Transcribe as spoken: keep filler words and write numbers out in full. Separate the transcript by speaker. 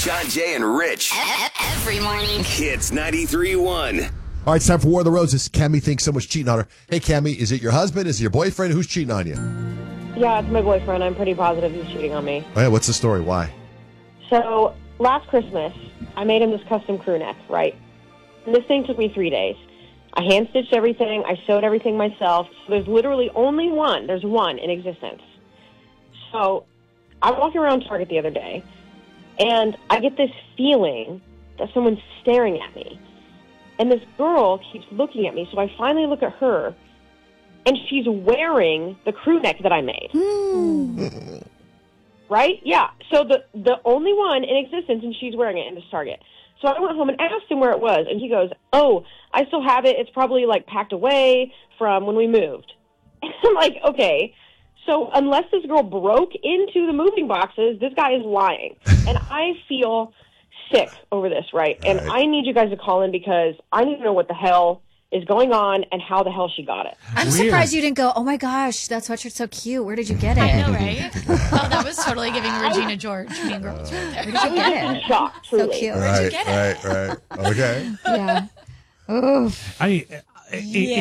Speaker 1: John, Jay, and Rich.
Speaker 2: Every morning.
Speaker 1: Hits ninety-three point one.
Speaker 3: All right, it's time for War of the Roses. Cammy thinks someone's cheating on her. Hey, Cammy, is it your husband? Is it your boyfriend? Who's cheating on you?
Speaker 4: Yeah, it's my boyfriend. I'm pretty positive he's cheating on me.
Speaker 3: Oh, yeah, what's the story? Why?
Speaker 4: So, last Christmas, I made him this custom crew neck, right? And this thing took me three days. I hand-stitched everything. I sewed everything myself. So there's literally only one. There's one in existence. So I'm walking around Target the other day, and I get this feeling that someone's staring at me. And this girl keeps looking at me, so I finally look at her, and she's wearing the crew neck that I made.
Speaker 2: Mm.
Speaker 4: Right? Yeah. So the the only one in existence, and she's wearing it in this Target. So I went home and asked him where it was, and he goes, oh, I still have it. It's probably, like, packed away from when we moved. And I'm like, okay. So unless this girl broke into the moving boxes, this guy is lying. And I feel sick over this, right? And
Speaker 3: right.
Speaker 4: I need you guys to call in because I need to know what the hell is going on and how the hell she got it.
Speaker 5: I'm
Speaker 6: Weird.
Speaker 5: surprised you didn't go, oh my gosh, that sweatshirt's so cute. Where did you get it?
Speaker 6: I know, right? Oh, that was totally giving Regina George Mean Girls right there.
Speaker 5: Where did you get it?
Speaker 4: Shocked,
Speaker 5: So
Speaker 4: truly.
Speaker 5: cute.
Speaker 6: Where'd you
Speaker 3: Right,
Speaker 6: get it?
Speaker 3: right, right. Okay.
Speaker 5: Yeah. Oh.
Speaker 7: I, it,